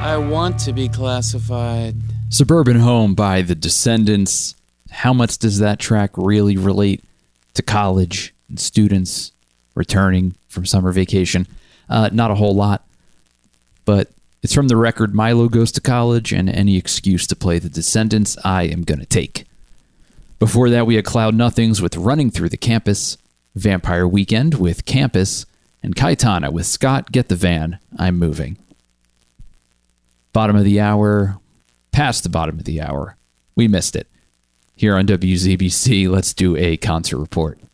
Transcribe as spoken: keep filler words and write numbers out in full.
I want to be classified. Suburban Home by The Descendants. How much does that track really relate to college and students returning from summer vacation? Uh, not a whole lot, but it's from the record Milo Goes to College, and any excuse to play The Descendants I am going to take. Before that, we had Cloud Nothings with Running Through the Campus, Vampire Weekend with Campus, and Kaitana with Scott, Get the Van, I'm Moving. Bottom of the hour, past the bottom of the hour. We missed it. Here on W Z B C, let's do a concert report.